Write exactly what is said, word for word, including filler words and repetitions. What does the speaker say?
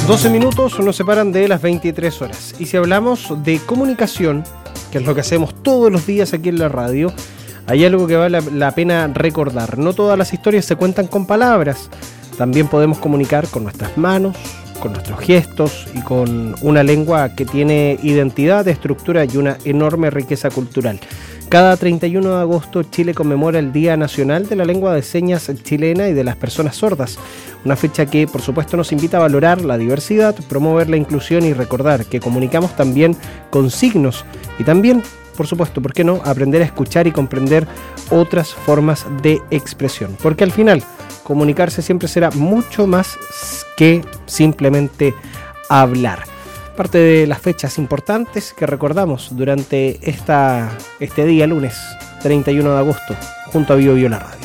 doce minutos nos separan de las veintitrés horas. Y si hablamos de comunicación, que es lo que hacemos todos los días aquí en la radio, hay algo que vale la pena recordar. No todas las historias se cuentan con palabras. También podemos comunicar con nuestras manos, con nuestros gestos y con una lengua que tiene identidad, estructura y una enorme riqueza cultural. Cada treinta y uno de agosto Chile conmemora el Día Nacional de la Lengua de Señas Chilena y de las Personas Sordas. Una fecha que, por supuesto, nos invita a valorar la diversidad, promover la inclusión y recordar que comunicamos también con signos y también, por supuesto, ¿por qué no?, aprender a escuchar y comprender otras formas de expresión. Porque al final, comunicarse siempre será mucho más que simplemente hablar. Parte de las fechas importantes que recordamos durante esta, este día, lunes treinta y uno de agosto, junto a Bio Bio la Radio.